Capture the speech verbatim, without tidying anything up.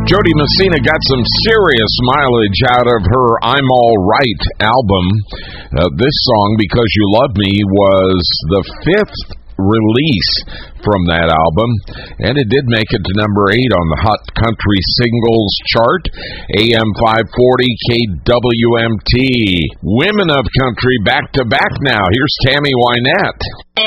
Jody Messina got some serious mileage out of her I'm All Right album. Uh, this song, Because You Love Me, was the fifth release from that album, and it did make it to number eight on the Hot Country Singles chart. A M five forty K W M T. Women of Country back to back now. Here's Tammy Wynette.